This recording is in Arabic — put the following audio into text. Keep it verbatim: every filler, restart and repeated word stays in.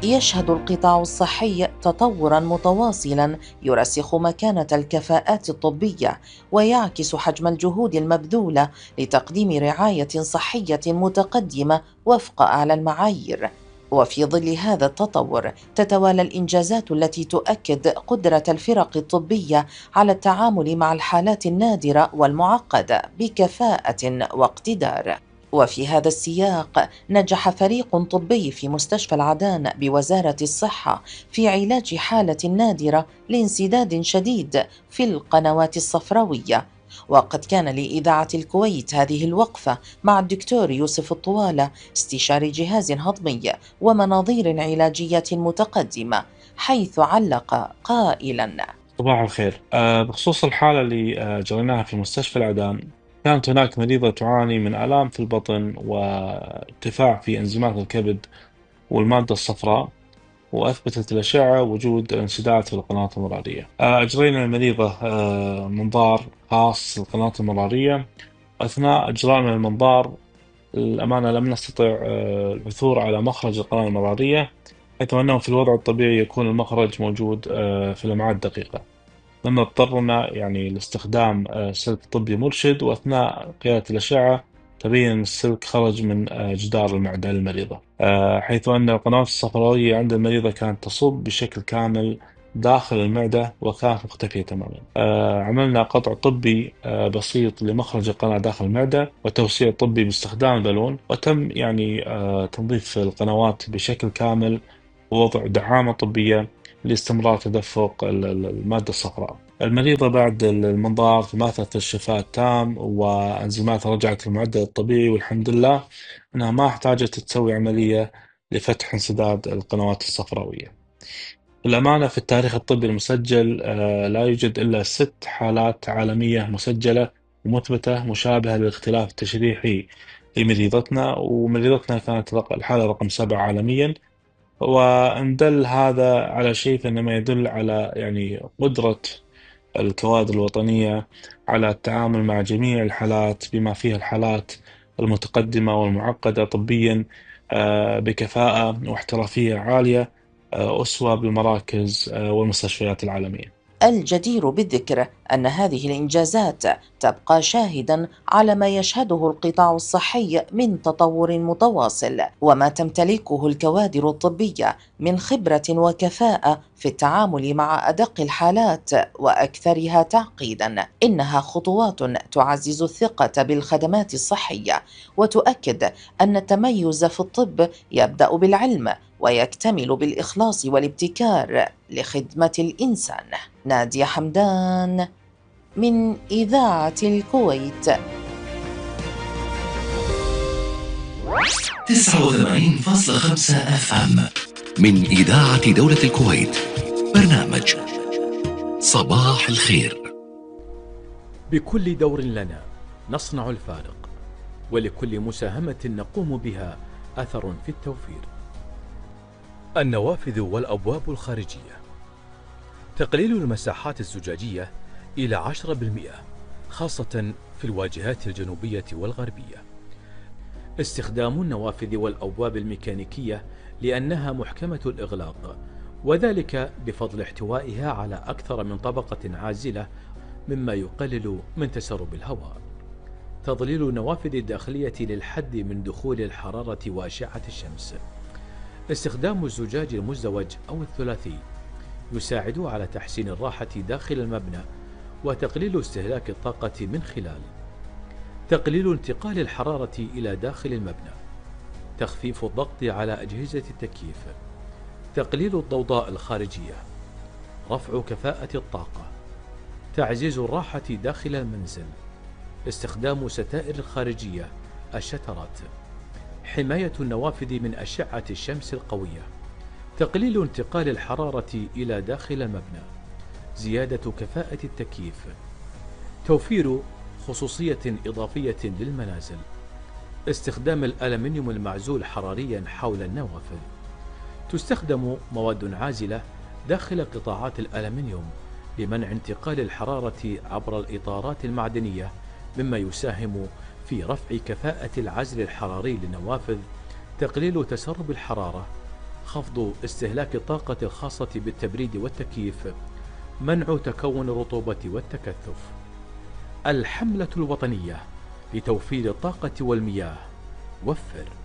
يشهد القطاع الصحي تطوراً متواصلاً يرسخ مكانة الكفاءات الطبية ويعكس حجم الجهود المبذولة لتقديم رعاية صحية متقدمة وفق أعلى المعايير. وفي ظل هذا التطور تتوالى الإنجازات التي تؤكد قدرة الفرق الطبية على التعامل مع الحالات النادرة والمعقدة بكفاءة واقتدار. وفي هذا السياق نجح فريق طبي في مستشفى العدان بوزارة الصحة في علاج حالة نادرة لانسداد شديد في القنوات الصفراوية. وقد كان لإذاعة الكويت هذه الوقفة مع الدكتور يوسف الطوالة استشاري جهاز هضمي ومناظير علاجية متقدمة، حيث علق قائلا: صباح الخير. أه بخصوص الحالة اللي أه جريناها في مستشفى العدان، كانت هناك مريضة تعاني من آلام في البطن وارتفاع في إنزيمات الكبد والمادة الصفراء، وأثبتت الأشعة وجود انسداد في القناة المرارية. أه أجرينا المريضة أه منظار خاص للقناة المرارية. أثناء إجراءنا المنظار الأمانة لم نستطع أه العثور على مخرج القناة المرارية، حيث أنه في الوضع الطبيعي يكون المخرج موجود أه في الأمعاء الدقيقة. لما اضطرنا يعني لاستخدام آه، سلك طبي مرشد، وأثناء قيادة الأشعة تبين أن السلك خرج من آه، جدار المعدة للمريضة، آه، حيث أن القنوات الصفراوية عند المريضة كانت تصب بشكل كامل داخل المعدة وكانت مختفية تماما. آه، عملنا قطع طبي آه، بسيط لمخرج القناة داخل المعدة وتوسيع طبي باستخدام البالون، وتم يعني آه، تنظيف القنوات بشكل كامل ووضع دعامة طبية لاستمرار تدفق ال- ال- المادة الصفراء. المريضة بعد المنظار تماثلت الشفاء التام وأنزيماتها رجعت للمعدل الطبيعي، والحمد لله أنها ما احتاجت تسوي عملية لفتح انسداد القنوات الصفراوية. الأمانة في التاريخ الطبي المسجل آه، لا يوجد إلا ست حالات عالمية مسجلة ومثبتة مشابهة للاختلاف التشريحي لمريضتنا، ومريضتنا كانت رق- الحالة رقم سبعة عالميا. وإن دل هذا على شيء فإنما يدل على يعني قدرة الكوادر الوطنية على التعامل مع جميع الحالات بما فيها الحالات المتقدمة والمعقدة طبيا آه، بكفاءة واحترافية عالية، آه، أسوة بالمراكز آه، والمستشفيات العالمية. الجدير بالذكر أن هذه الإنجازات تبقى شاهداً على ما يشهده القطاع الصحي من تطور متواصل، وما تمتلكه الكوادر الطبية من خبرة وكفاءة في التعامل مع أدق الحالات وأكثرها تعقيداً. إنها خطوات تعزز الثقة بالخدمات الصحية وتؤكد أن التميز في الطب يبدأ بالعلم ويكتمل بالإخلاص والابتكار لخدمة الإنسان. نادية حمدان من إذاعة الكويت. تسعة وثمانين فاصلة خمسة اف ام من إذاعة دولة الكويت. برنامج صباح الخير. بكل دور لنا نصنع الفارق، ولكل مساهمة نقوم بها أثر في التوفير. النوافذ والأبواب الخارجية: تقليل المساحات الزجاجية إلى عشرة بالمئة خاصة في الواجهات الجنوبية والغربية. استخدام النوافذ والأبواب الميكانيكية لأنها محكمة الإغلاق، وذلك بفضل احتوائها على أكثر من طبقة عازلة مما يقلل من تسرب الهواء. تظليل النوافذ الداخلية للحد من دخول الحرارة وأشعة الشمس. استخدام الزجاج المزدوج أو الثلاثي يساعد على تحسين الراحة داخل المبنى وتقليل استهلاك الطاقة من خلال تقليل انتقال الحرارة إلى داخل المبنى، تخفيف الضغط على أجهزة التكييف، تقليل الضوضاء الخارجية، رفع كفاءة الطاقة، تعزيز الراحة داخل المنزل، استخدام ستائر الخارجية الشترات، حماية النوافذ من أشعة الشمس القوية، تقليل انتقال الحرارة إلى داخل المبنى، زيادة كفاءة التكييف، توفير خصوصية إضافية للمنازل، استخدام الألمنيوم المعزول حراريا حول النوافذ. تستخدم مواد عازلة داخل قطاعات الألمنيوم لمنع انتقال الحرارة عبر الإطارات المعدنية، مما يساهم في رفع كفاءة العزل الحراري للنوافذ، تقليل تسرب الحرارة، خفض استهلاك الطاقة الخاصة بالتبريد والتكييف، منع تكون الرطوبة والتكثف. الحملة الوطنية لتوفير الطاقة والمياه، وفر.